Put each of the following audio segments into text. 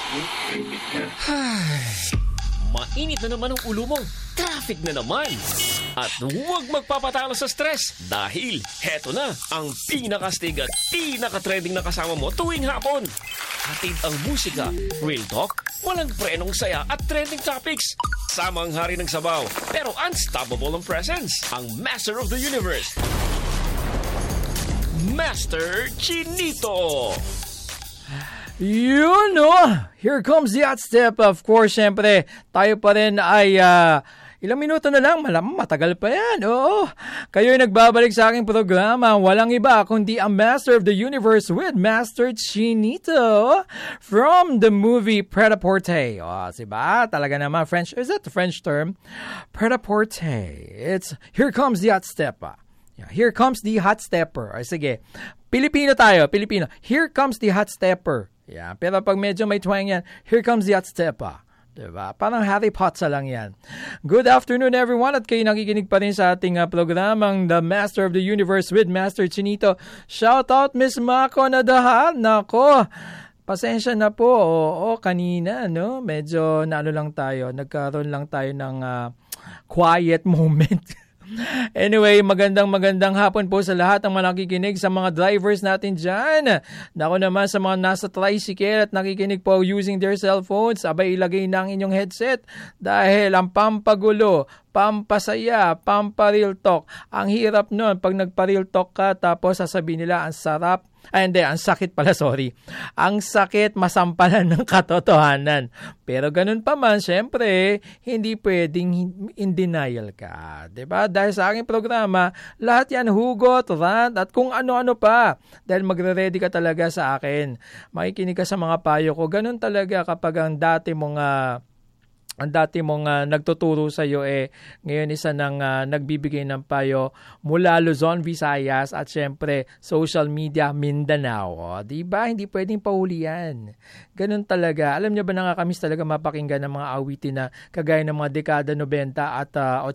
Mainit na naman ang ulo mo. Traffic na naman. At huwag magpapatalo sa stress dahil heto na ang pinakastig at pinakatrending na kasama mo tuwing hapon. Hatid ang musika, real talk, walang prenong saya at trending topics. Sama ang hari ng sabaw pero unstoppable ang presence. Ang Master of the Universe, Master Chinito. You know, here comes the hot step. Of course, syempre, tayo pa rin ay ilang minuto na lang, malamang matagal pa yan. Oo, kayo'y nagbabalik sa aking programa. Walang iba kundi ang Master of the Universe with Master Chinito from the movie Pret-a-Porter. Oh, diba? Talaga naman, French, is that the French term? Pret-a-Porter. It's, here comes the hot step. Yeah, here comes the hot stepper. Ay, sige. Pilipino tayo, Pilipino. Here comes the hot stepper. Yeah, pero pag medyo may twang yan, here comes the hot stepper. Diba? Parang Harry Potter lang yan. Good afternoon everyone at kayo nakikinig pa rin sa ating programang The Master of the Universe with Master Chinito. Shout out Miss Mako Nadahan. Nako, pasensya na po. Oo, kanina, no? Medyo lang tayo. Nagkaroon lang tayo ng quiet moment. Anyway, magandang hapon po sa lahat ng mga nakikinig, sa mga drivers natin dyan. Nako naman sa mga nasa tricycle at nakikinig po using their cellphones, abay ilagay na ang inyong headset dahil ang pampagulo, pampasaya, pampa-real talk. Ang hirap nun pag nagpa-real talk ka tapos sasabihin nila ang sarap. Ay, hindi, ang sakit pala, sorry. Ang sakit masampalan ng katotohanan. Pero ganun pa man, syempre, hindi pwedeng in denial ka. Diba? Dahil sa aking programa, lahat yan hugot, rant, at kung ano-ano pa. Dahil magre-ready ka talaga sa akin. Makikinig ka sa mga payo ko. Ganun talaga kapag ang dati mong nagtuturo sa iyo ngayon isa nang nagbibigay ng payo mula Luzon, Visayas at syempre social media Mindanao. O, diba? Hindi pwedeng pahuli yan. Ganun talaga. Alam niyo ba nakakamiss talaga mapakinggan ng mga awitin na kagaya ng mga dekada 90 at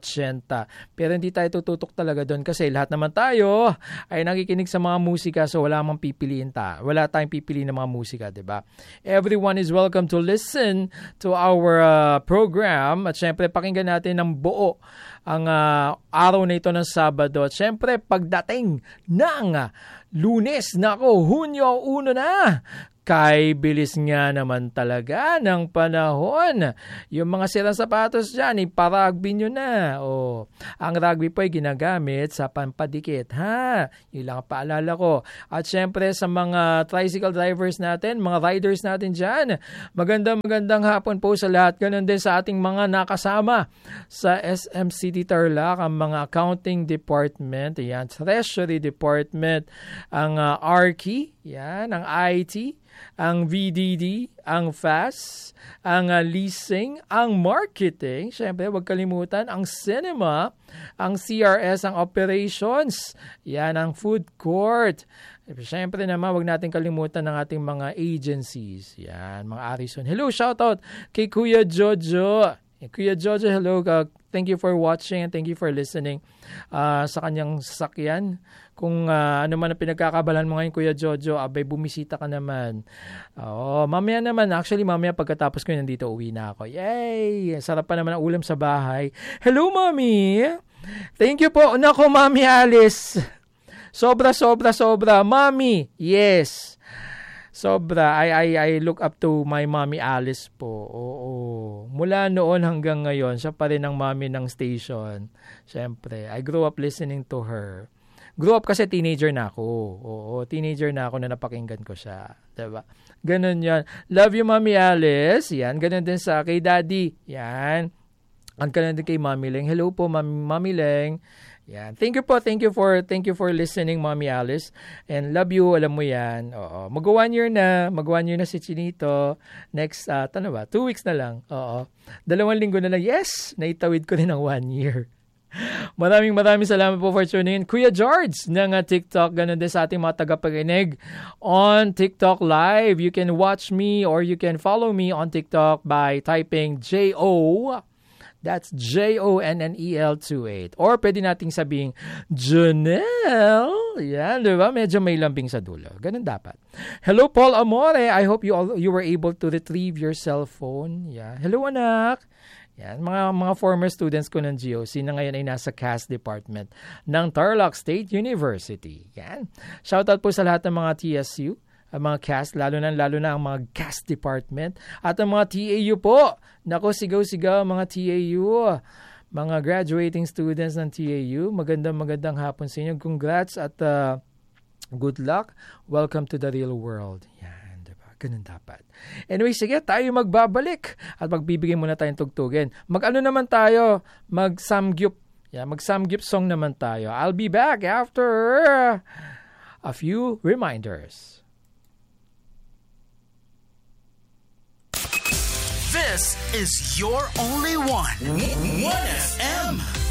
80. Pero hindi tayo tututok talaga doon kasi lahat naman tayo ay nakikinig sa mga musika so wala tayong pipiliin ng mga musika, diba? Everyone is welcome to listen to our program at syempre pakinggan natin ng buo ang araw na ito ng Sabado at syempre pagdating ng Lunes, nako, Hunyo 1 na. Kay bilis nga naman talaga ng panahon. Yung mga sirang sapatos dyan, iparugby nyo na. O, ang rugby po ay ginagamit sa pampadikit. Ha? Yun lang ang paalala ko. At syempre sa mga tricycle drivers natin, mga riders natin dyan, magandang hapon po sa lahat. Ganon din sa ating mga nakasama sa SMCT Tarlac, ang mga accounting department, yan, treasury department, ang ARKI, yan, ang IT, ang VDD, ang FAS, ang leasing, ang marketing, syempre huwag kalimutan, ang cinema, ang CRS, ang operations, yan, ang food court. Syempre naman, huwag natin kalimutan ng ating mga agencies, yan, mga Arison. Hello, shoutout kay Kuya Jojo. Kuya Jojo, hello. Thank you for watching and thank you for listening sa kanyang sasakyan. Kung ano man ang pinagkakabalan mo ngayon, Kuya Jojo, abay bumisita ka naman. Mamaya naman, actually mamaya pagkatapos ko nandito, uwi na ako. Yay! Sarap pa naman ang ulam sa bahay. Hello, Mami! Thank you po. Nako, Mami Alice. Sobra. Mami, yes. Sobra. I look up to my Mommy Alice po. Oo. Mula noon hanggang ngayon, siya pa rin ang mommy ng station. Siyempre, I grew up listening to her. Grew up kasi teenager na ako. Oo, teenager na ako na napakinggan ko siya. Diba? Ganun yan. Love you, Mommy Alice. Yan. Ganun din sa kay Daddy. Yan. Ang ganun din kay Mommy Leng. Hello po, Mommy Leng. Yan. Thank you for listening, Mommy Alice. And love you, alam mo yan. Oo. Mag-1 year na si Chinito. Next, 2 weeks na lang. Oo. 2 linggo na lang. Yes! Naitawid ko rin ng 1 year. Maraming salamat po for tuning in. Kuya George ng TikTok, ganun din sa ating mga tagapakinig on TikTok Live. You can watch me or you can follow me on TikTok by typing JO That's JONNEL28. Or pwede nating sabing, Jonel. Yan, di ba? Medyo may lambing sa dulo. Ganun dapat. Hello, Paul Amore. I hope you were able to retrieve your cell phone. Yeah. Hello, anak. Yan, mga former students ko ng GOC na ngayon ay nasa CAS department ng Tarlac State University. Yan. Shoutout po sa lahat ng mga TSU, ang mga CAS, lalo na ang mga CAS department, at ang mga TAU po. Nako, sigaw-sigaw mga TAU, mga graduating students ng TAU. Magandang hapon sa inyo. Congrats at good luck. Welcome to the real world. Yan, diba? Ganun dapat. Anyway, sige, tayo magbabalik at magbibigay muna tayong tugtugin. Mag-ano naman tayo? Mag-samgyup. Yeah, mag-samgyup song naman tayo. I'll be back after a few reminders. This is your only one. 1FM.